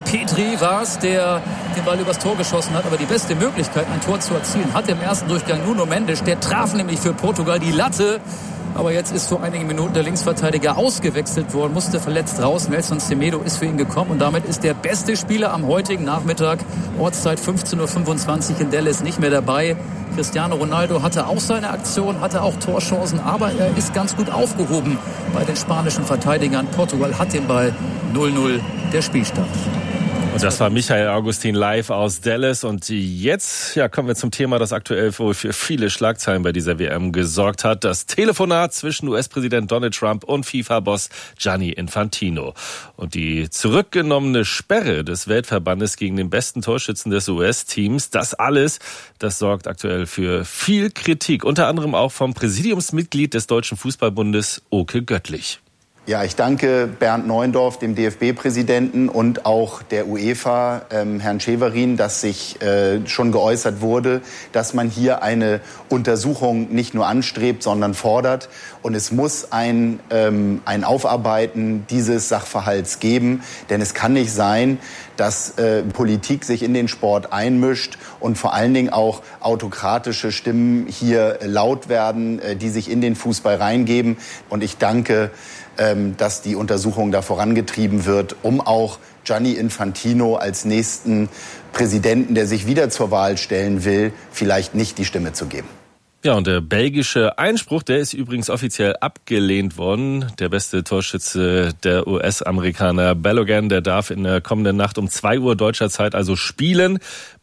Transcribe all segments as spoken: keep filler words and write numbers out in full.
Petri war es, der den Ball übers Tor geschossen hat. Aber die beste Möglichkeit, ein Tor zu erzielen, hatte im ersten Durchgang Nuno Mendes. Der traf nämlich für Portugal die Latte. Aber jetzt ist vor einigen Minuten der Linksverteidiger ausgewechselt worden, musste verletzt raus. Nelson Semedo ist für ihn gekommen und damit ist der beste Spieler am heutigen Nachmittag, Ortszeit fünfzehn Uhr fünfundzwanzig in Dallas, nicht mehr dabei. Cristiano Ronaldo hatte auch seine Aktion, hatte auch Torchancen, aber er ist ganz gut aufgehoben bei den spanischen Verteidigern. Portugal hat den Ball. null null der Spielstand. Und das war Michael Augustin live aus Dallas. Und jetzt ja, kommen wir zum Thema, das aktuell wohl für viele Schlagzeilen bei dieser W M gesorgt hat. Das Telefonat zwischen U S-Präsident Donald Trump und FIFA-Boss Gianni Infantino. Und die zurückgenommene Sperre des Weltverbandes gegen den besten Torschützen des U S-Teams. Das alles, das sorgt aktuell für viel Kritik. Unter anderem auch vom Präsidiumsmitglied des Deutschen Fußballbundes, Oke Göttlich. Ja, ich danke Bernd Neuendorf, dem D F B-Präsidenten, und auch der UEFA, ähm, Herrn Scheverin, dass sich äh, schon geäußert wurde, dass man hier eine Untersuchung nicht nur anstrebt, sondern fordert. Und es muss ein, ähm, ein Aufarbeiten dieses Sachverhalts geben. Denn es kann nicht sein, dass äh, Politik sich in den Sport einmischt und vor allen Dingen auch autokratische Stimmen hier laut werden, äh, die sich in den Fußball reingeben. Und ich danke, ähm, dass die Untersuchung da vorangetrieben wird, um auch Gianni Infantino als nächsten Präsidenten, der sich wieder zur Wahl stellen will, vielleicht nicht die Stimme zu geben. Ja, und der belgische Einspruch, der ist übrigens offiziell abgelehnt worden. Der beste Torschütze der U S-Amerikaner Balogun, der darf in der kommenden Nacht um zwei Uhr deutscher Zeit also spielen.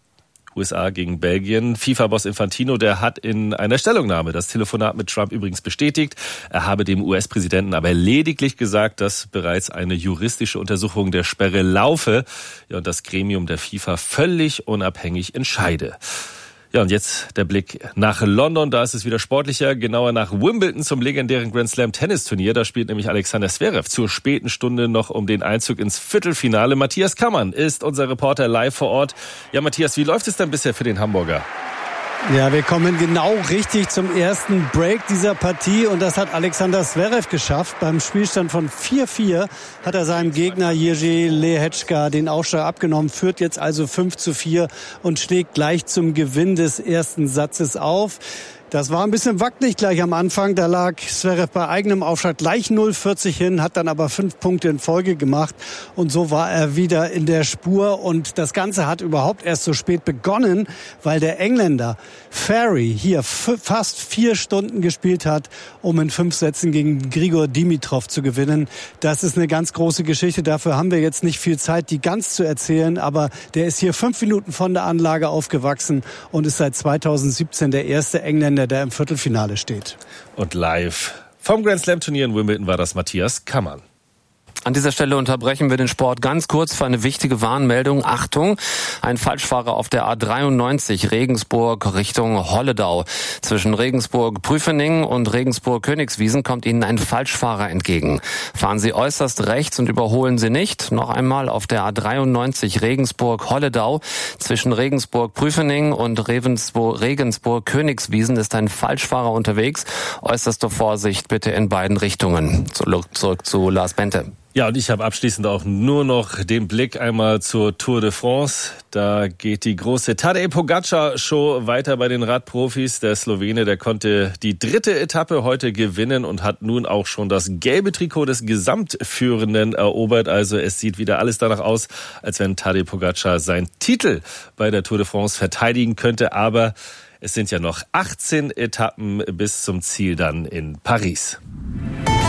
U S A gegen Belgien. FIFA-Boss Infantino, der hat in einer Stellungnahme das Telefonat mit Trump übrigens bestätigt. Er habe dem U S-Präsidenten aber lediglich gesagt, dass bereits eine juristische Untersuchung der Sperre laufe, ja, und das Gremium der FIFA völlig unabhängig entscheide. Ja, und jetzt der Blick nach London. Da ist es wieder sportlicher, genauer nach Wimbledon zum legendären Grand Slam Tennisturnier. Da spielt nämlich Alexander Zverev zur späten Stunde noch um den Einzug ins Viertelfinale. Matthias Kammann ist unser Reporter live vor Ort. Ja, Matthias, wie läuft es denn bisher für den Hamburger? Ja, wir kommen genau richtig zum ersten Break dieser Partie und das hat Alexander Zverev geschafft. Beim Spielstand von vier vier hat er seinem Gegner Jerzy Lehečka den Aufschlag abgenommen, führt jetzt also fünf zu vier und schlägt gleich zum Gewinn des ersten Satzes auf. Das war ein bisschen wackelig gleich am Anfang. Da lag Zverev bei eigenem Aufschlag gleich null vierzig hin, hat dann aber fünf Punkte in Folge gemacht. Und so war er wieder in der Spur. Und das Ganze hat überhaupt erst so spät begonnen, weil der Engländer Ferry hier f- fast vier Stunden gespielt hat, um in fünf Sätzen gegen Grigor Dimitrov zu gewinnen. Das ist eine ganz große Geschichte. Dafür haben wir jetzt nicht viel Zeit, die ganz zu erzählen. Aber der ist hier fünf Minuten von der Anlage aufgewachsen und ist seit zweitausendsiebzehn der erste Engländer, der im Viertelfinale steht. Und live vom Grand Slam Turnier in Wimbledon war das Matthias Kammann. An dieser Stelle unterbrechen wir den Sport ganz kurz für eine wichtige Warnmeldung. Achtung, ein Falschfahrer auf der A dreiundneunzig Regensburg Richtung Holledau. Zwischen Regensburg-Prüfening und Regensburg-Königswiesen kommt Ihnen ein Falschfahrer entgegen. Fahren Sie äußerst rechts und überholen Sie nicht. Noch einmal auf der A dreiundneunzig Regensburg-Holledau. Zwischen Regensburg-Prüfening und Regensburg-Königswiesen ist ein Falschfahrer unterwegs. Äußerste Vorsicht bitte in beiden Richtungen. Zurück zu Lars Bente. Ja, und ich habe abschließend auch nur noch den Blick einmal zur Tour de France. Da geht die große Tadej Pogačar-Show weiter bei den Radprofis. Der Slowene, der konnte die dritte Etappe heute gewinnen und hat nun auch schon das gelbe Trikot des Gesamtführenden erobert. Also es sieht wieder alles danach aus, als wenn Tadej Pogačar seinen Titel bei der Tour de France verteidigen könnte. Aber es sind ja noch achtzehn Etappen bis zum Ziel dann in Paris.